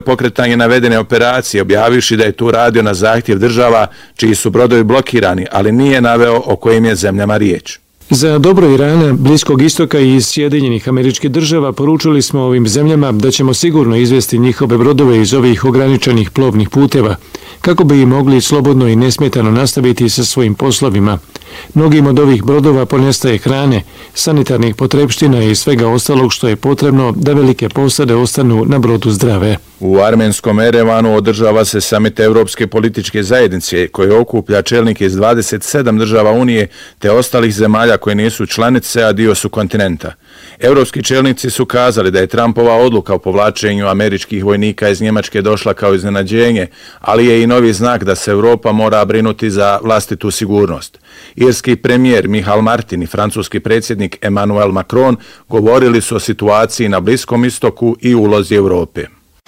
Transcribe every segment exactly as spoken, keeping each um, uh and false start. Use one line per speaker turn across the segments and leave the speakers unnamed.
pokretanje navedene operacije, objavivši da je tu radio na zahtjev država čiji su brodovi blokirani, ali nije naveo o kojim je zemljama riječ.
Za dobro Irana, Bliskog istoka i Sjedinjenih Američkih Država poručili smo ovim zemljama da ćemo sigurno izvesti njihove brodove iz ovih ograničenih plovnih puteva, kako bi i mogli slobodno i nesmetano nastaviti sa svojim poslovima. Mnogim od ovih brodova ponestaje hrane, sanitarnih potrepština i svega ostalog što je potrebno da velike posade ostanu na brodu zdrave.
U armenskom Erevanu održava se samit Evropske političke zajednice koje okuplja čelnike iz dvadeset sedam država Unije te ostalih zemalja koje nisu članice, a dio su kontinenta. Evropski čelnici su kazali da je Trumpova odluka o povlačenju američkih vojnika iz Njemačke došla kao iznenađenje, ali je i novi znak da se Europa mora brinuti za vlastitu sigurnost. Irski premijer Michal Martin i francuski predsjednik Emmanuel Macron govorili su o situaciji na Bliskom istoku i ulozi Europe.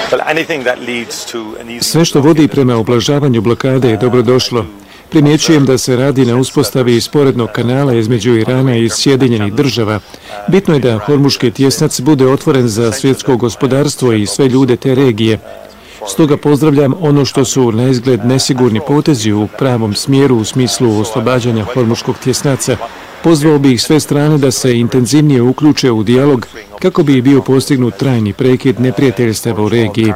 Sve što vodi prema ublažavanju blokade je dobrodošlo. Primjećujem da se radi na uspostavi sporednog kanala između Irana i Sjedinjenih Država. Bitno je da Hormuški tjesnac bude otvoren za svjetsko gospodarstvo i sve ljude te regije. Stoga pozdravljam ono što su na izgled nesigurni potezi u pravom smjeru u smislu oslobađanja Hormuškog tjesnaca. Pozvao bih sve strane da se intenzivnije uključe u dijalog kako bi bio postignut trajni prekid neprijateljstava u regiji.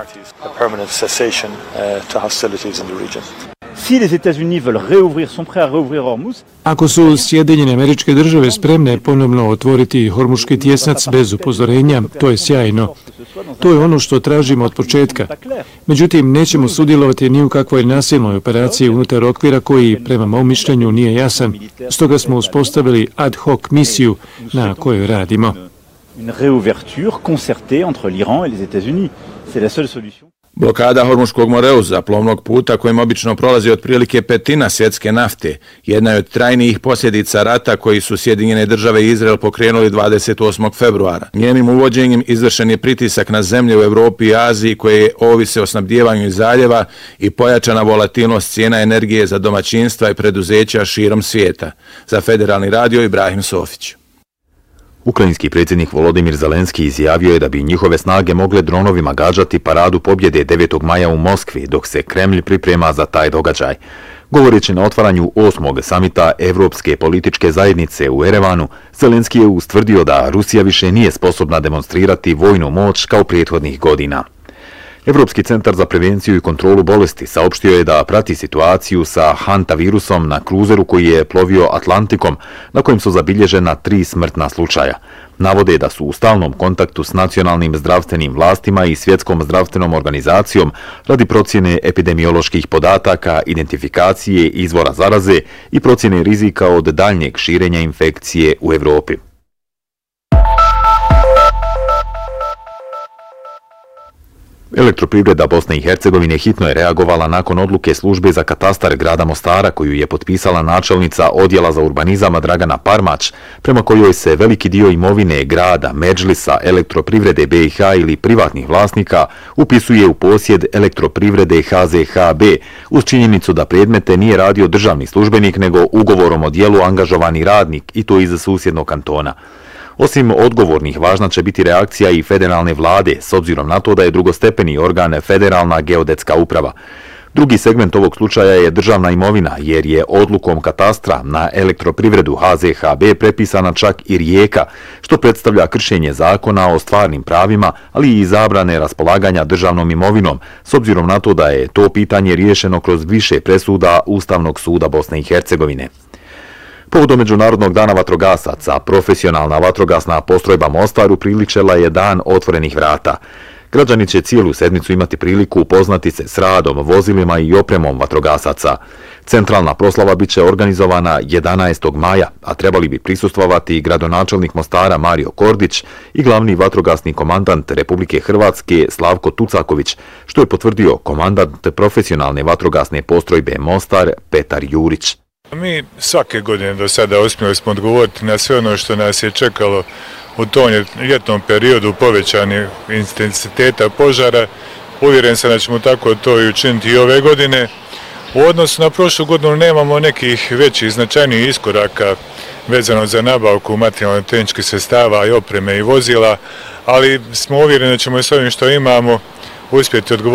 Ako su Sjedinjene Američke Države spremne ponovno otvoriti Hormuški tjesnac bez upozorenja, to je sjajno. To je ono što tražimo od početka. Međutim, nećemo sudjelovati ni u kakvoj nasilnoj operaciji unutar okvira koji, prema mom mišljenju, nije jasan. Stoga smo uspostavili ad hoc misiju na kojoj radimo.
Blokada Hormuškog moreuza, plovnog puta kojim obično prolazi otprilike petina svjetske nafte, jedna je od trajnijih posljedica rata koji su Sjedinjene Države i Izrael pokrenuli dvadeset osmog februara. Njenim uvođenjem izvršen je pritisak na zemlje u Europi i Aziji koje ovise o snabdijevanju iz zaljeva i pojačana volatilnost cijena energije za domaćinstva i preduzeća širom svijeta. Za Federalni radio Ibrahim Sofić.
Ukrajinski predsjednik Volodimir Zelenski izjavio je da bi njihove snage mogle dronovima gađati paradu pobjede devetog maja u Moskvi, dok se Kremlj priprema za taj događaj. Govoreći na otvaranju osmog samita Evropske političke zajednice u Erevanu, Zelenski je ustvrdio da Rusija više nije sposobna demonstrirati vojnu moć kao prethodnih godina. Evropski centar za prevenciju i kontrolu bolesti saopštio je da prati situaciju sa hantavirusom na kruzeru koji je plovio Atlantikom, na kojem su zabilježena tri smrtna slučaja. Navode da su u stalnom kontaktu s nacionalnim zdravstvenim vlastima i svjetskom zdravstvenom organizacijom radi procjene epidemioloških podataka, identifikacije izvora zaraze i procjene rizika od daljnjeg širenja infekcije u Evropi. Elektroprivreda Bosne i Hercegovine hitno je reagovala nakon odluke službe za katastar grada Mostara koju je potpisala načelnica odjela za urbanizam Dragana Parmać, prema kojoj se veliki dio imovine grada, Medžlisa, Elektroprivrede B i H ili privatnih vlasnika upisuje u posjed Elektroprivrede H Z H B uz činjenicu da predmete nije radio državni službenik nego ugovorom o djelu angažovani radnik i to iz susjednog kantona. Osim odgovornih, važna će biti reakcija i federalne vlade, s obzirom na to da je drugostepeni organ Federalna geodetska uprava. Drugi segment ovog slučaja je državna imovina, jer je odlukom katastra na Elektroprivredu H Z H B prepisana čak i Rijeka, što predstavlja kršenje zakona o stvarnim pravima, ali i zabrane raspolaganja državnom imovinom, s obzirom na to da je to pitanje riješeno kroz više presuda Ustavnog suda Bosne i Hercegovine. Povodom Međunarodnog dana vatrogasaca, profesionalna vatrogasna postrojba Mostar upriličila je dan otvorenih vrata. Građani će cijelu sedmicu imati priliku upoznati se s radom, vozilima i opremom vatrogasaca. Centralna proslava biće organizovana jedanaestog maja, a trebali bi prisustvovati gradonačelnik Mostara Mario Kordić i glavni vatrogasni komandant Republike Hrvatske Slavko Tucaković, što je potvrdio komandant profesionalne vatrogasne postrojbe Mostar Petar Jurić.
Mi svake godine do sada uspjeli smo odgovoriti na sve ono što nas je čekalo u tom ljetnom periodu povećanja intenziteta požara. Uvjeren sam da ćemo tako to i učiniti i ove godine. U odnosu na prošlu godinu nemamo nekih većih značajnijih iskoraka vezano za nabavku materijalno-tehničkih sredstava i opreme i vozila, ali smo uvjereni da ćemo s ovim što imamo uspjeti odgovoriti